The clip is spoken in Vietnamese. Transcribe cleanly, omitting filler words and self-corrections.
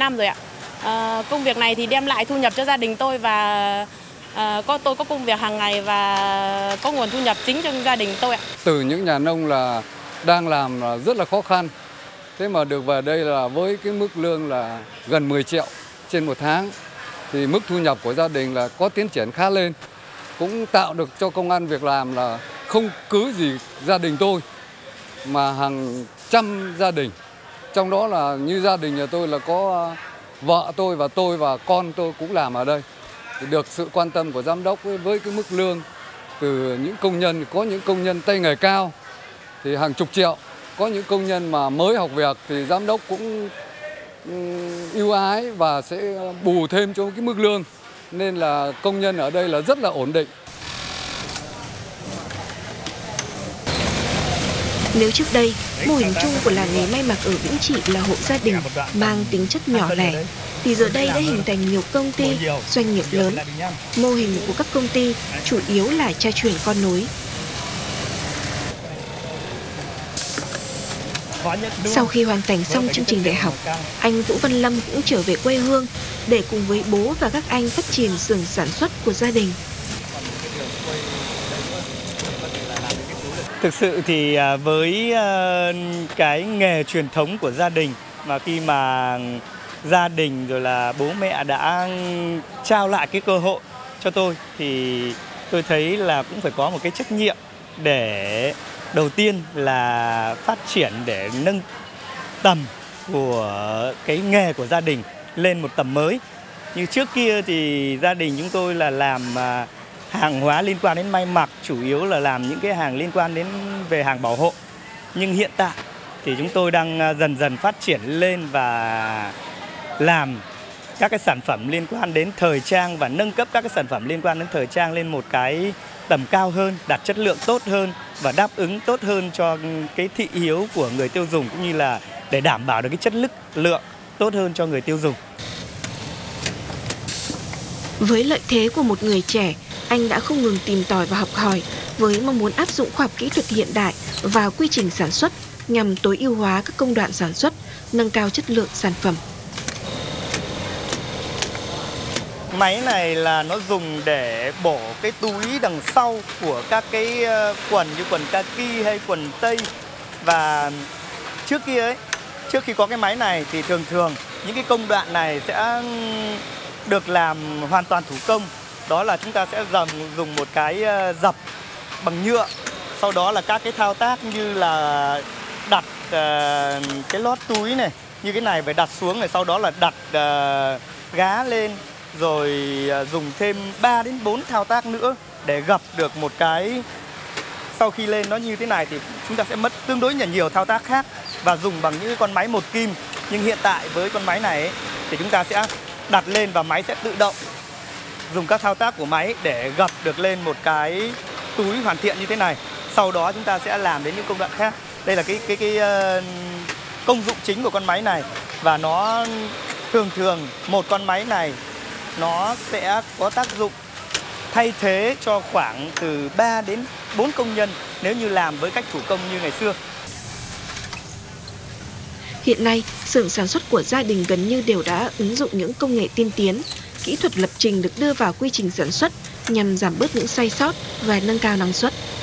năm rồi ạ. Công việc này thì đem lại thu nhập cho gia đình tôi và tôi có công việc hàng ngày và có nguồn thu nhập chính cho gia đình tôi ạ. Từ những nhà nông là đang làm là rất là khó khăn. Thế mà được về đây là với cái mức lương là gần 10 triệu trên một tháng thì mức thu nhập của gia đình là có tiến triển khá lên. Cũng tạo được cho công ăn việc làm là không cứ gì gia đình tôi mà hàng trăm gia đình. Trong đó là như gia đình nhà tôi là có vợ tôi và con tôi cũng làm ở đây. Thì được sự quan tâm của giám đốc với cái mức lương từ những công nhân, có những công nhân tay nghề cao thì hàng chục triệu. Có những công nhân mà mới học việc thì giám đốc cũng ưu ái và sẽ bù thêm cho cái mức lương. Nên là công nhân ở đây là rất là ổn định. Nếu trước đây, mô hình chung của làng nghề may mặc ở Vĩnh Trị là hộ gia đình mang tính chất nhỏ lẻ, thì giờ đây đã hình thành nhiều công ty, doanh nghiệp lớn. Mô hình của các công ty chủ yếu là cha truyền con nối. Sau khi hoàn thành xong chương trình đại học, anh Vũ Văn Lâm cũng trở về quê hương để cùng với bố và các anh phát triển xưởng sản xuất của gia đình. Thực sự thì với cái nghề truyền thống của gia đình mà khi mà gia đình rồi là bố mẹ đã trao lại cái cơ hội cho tôi thì tôi thấy là cũng phải có một cái trách nhiệm để đầu tiên là phát triển để nâng tầm của cái nghề của gia đình lên một tầm mới. Như trước kia thì gia đình chúng tôi là làm hàng hóa liên quan đến may mặc, chủ yếu là làm những cái hàng liên quan đến về hàng bảo hộ. Nhưng hiện tại thì chúng tôi đang dần dần phát triển lên và làm các cái sản phẩm liên quan đến thời trang và nâng cấp các cái sản phẩm liên quan đến thời trang lên một cái tầm cao hơn, đạt chất lượng tốt hơn và đáp ứng tốt hơn cho cái thị hiếu của người tiêu dùng, cũng như là để đảm bảo được cái chất lượng tốt hơn cho người tiêu dùng. Với lợi thế của một người trẻ, anh đã không ngừng tìm tòi và học hỏi với mong muốn áp dụng khoa học kỹ thuật hiện đại vào quy trình sản xuất nhằm tối ưu hóa các công đoạn sản xuất, nâng cao chất lượng sản phẩm. Máy này là nó dùng để bổ cái túi đằng sau của các cái quần như quần kaki hay quần tây. Và trước khi có cái máy này thì thường những cái công đoạn này sẽ được làm hoàn toàn thủ công. Đó là chúng ta sẽ dùng một cái dập bằng nhựa. Sau đó là các cái thao tác như là đặt cái lót túi này, như cái này phải đặt xuống này, sau đó là đặt gá lên, rồi dùng thêm 3 đến 4 thao tác nữa để gập được một cái. Sau khi lên nó như thế này thì chúng ta sẽ mất tương đối nhiều thao tác khác và dùng bằng những con máy một kim. Nhưng hiện tại với con máy này thì chúng ta sẽ đặt lên và máy sẽ tự động dùng các thao tác của máy để gập được lên một cái túi hoàn thiện như thế này. Sau đó chúng ta sẽ làm đến những công đoạn khác. Đây là cái công dụng chính của con máy này, và nó thường một con máy này nó sẽ có tác dụng thay thế cho khoảng từ 3 đến 4 công nhân nếu như làm với cách thủ công như ngày xưa. Hiện nay, xưởng sản xuất của gia đình gần như đều đã ứng dụng những công nghệ tiên tiến. Kỹ thuật lập trình được đưa vào quy trình sản xuất nhằm giảm bớt những sai sót và nâng cao năng suất.